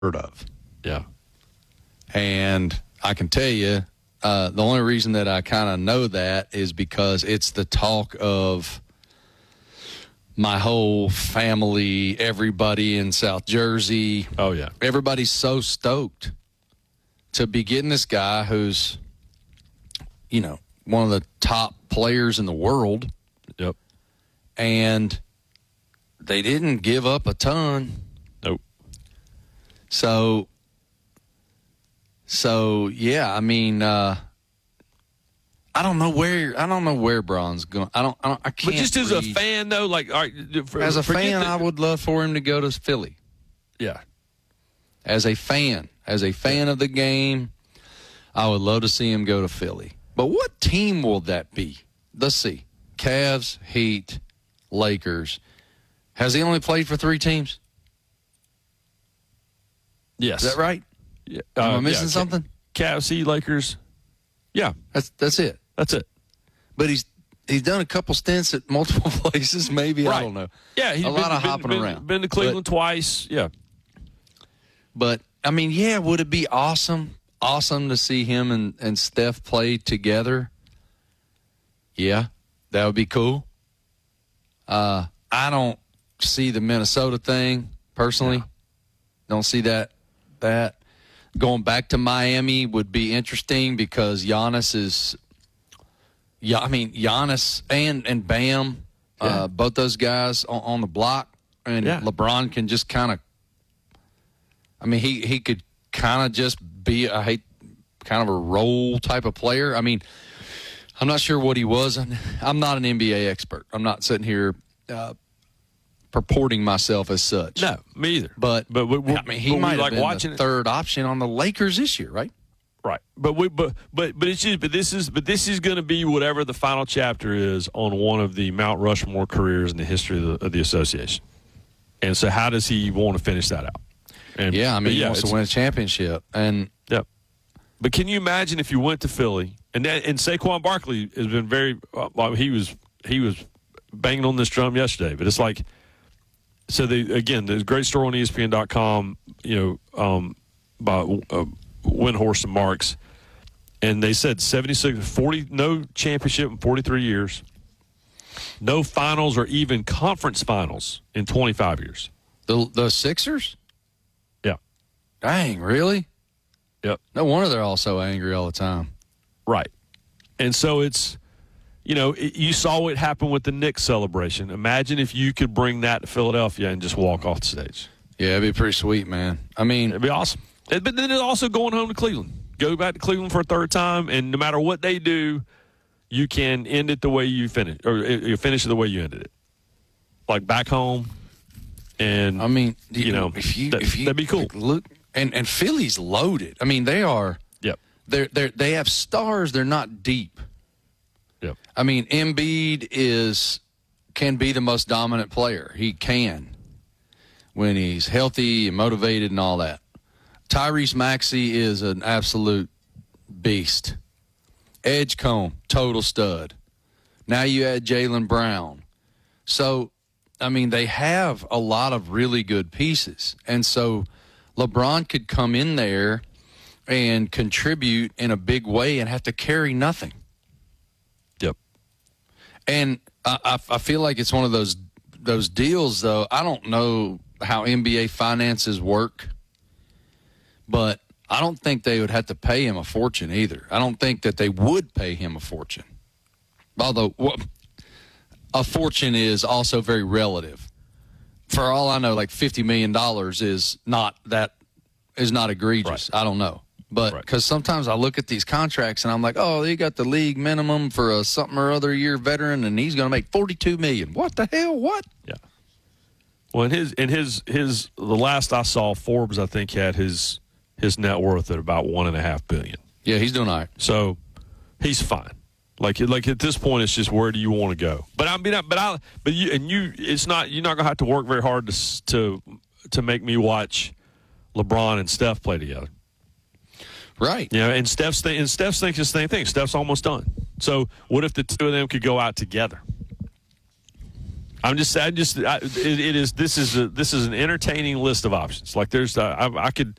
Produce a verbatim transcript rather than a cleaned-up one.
heard of. Yeah. And I can tell you, uh, the only reason that I kind of know that is because it's the talk of my whole family, everybody in South Jersey. Oh, yeah. Everybody's so stoked to be getting this guy who's, you know, one of the top players in the world. Yep. And they didn't give up a ton. Nope. So, so yeah, I mean, uh, I don't know where I don't know where Braun's going. I don't. I, don't, I can't. But just as read. a fan, though, like, all right, for, as a fan, the, I would love for him to go to Philly. Yeah. As a fan, as a fan of the game, I would love to see him go to Philly. But what team will that be? Let's see. Cavs, Heat, Lakers. Has he only played for three teams? Yes. Is that right? Yeah. Am Uh, I missing yeah. something? Cavs, Heat, Lakers. Yeah. That's that's it. That's it. But he's he's done a couple stints at multiple places. Maybe Right. I don't know. Yeah, he's a been, lot of been, hopping been, around. Been to Cleveland but, twice. Yeah. But I mean, yeah, would it be awesome? Awesome to see him and, and Steph play together. Yeah, that would be cool. Uh, I don't see the Minnesota thing personally. No. Don't see that. That going back to Miami would be interesting because Giannis is. Yeah, I mean Giannis and and Bam, Yeah. uh, both those guys on, on the block, and Yeah. LeBron can just kind of. I mean, he he could kind of just be I hate kind of a role type of player. I mean, I'm not sure what he was. I'm not an N B A expert. I'm not sitting here uh, purporting myself as such. No, me either. But but we, we, I mean, he but we might have like been watching the it. third option on the Lakers this year, right? Right, but we, but but but it's just, but this is, but this is going to be whatever the final chapter is on one of the Mount Rushmore careers in the history of the, of the association. And so, how does he want to finish that out? And, Yeah, I mean, yeah, he wants to win a championship, and Yep. But can you imagine if you went to Philly and that, and Saquon Barkley has been very uh, well, he was he was banging on this drum yesterday, but it's like so they again there's a great story on E S P N dot com, you know, um, by uh, Windhorst and Marks, and they said seventy-six, forty no championship in forty-three years, no finals or even conference finals in twenty-five years. the the Sixers. Yeah. Dang, really? Yep. No wonder they're all so angry all the time. Right. And so it's, you know, it, you saw what happened with the Knicks celebration. Imagine if you could bring that to Philadelphia and just walk off the stage. Yeah, it'd be pretty sweet, man. I mean, It'd be awesome. It- But then it's also going home to Cleveland. Go back to Cleveland for a third time, and no matter what they do, you can end it the way you finish, or you finish it the way you ended it. Like back home. And I mean, you know, if you, that, if you that'd be cool. like, look, and and Philly's loaded. I mean, they are. Yep. They're they are they have stars. They're not deep. Yep. I mean, Embiid is can be the most dominant player. He can when he's healthy and motivated and all that. Tyrese Maxey is an absolute beast. Edgecombe, total stud. Now you add Jaylen Brown. So, I mean, they have a lot of really good pieces. And so LeBron could come in there and contribute in a big way and have to carry nothing. Yep. And I, I, I feel like it's one of those those deals, though. I don't know how N B A finances work, but I don't think they would have to pay him a fortune either. I don't think that they would pay him a fortune. Although well, a fortune is also very relative. For all I know, like fifty million dollars is not that is not egregious. Right. I don't know. But because Right. sometimes I look at these contracts and I'm like, oh, they got the league minimum for a something or other year veteran, and he's going to make forty-two million dollars. What the hell? What? Yeah. Well, in his in his his the last I saw, Forbes I think had his his net worth at about one and a half billion. Yeah, he's doing all right. So he's fine. Like like at this point, it's just where do you want to go? But I mean, but I but you and you, it's not you're not gonna have to work very hard to s- to to make me watch LeBron and Steph play together. Right. You know, and Steph's th- and Steph's thinks the same thing. Steph's almost done. So what if the two of them could go out together? I'm just, I just, I, it, it is. This is a, this is an entertaining list of options. Like there's, uh, I, I could,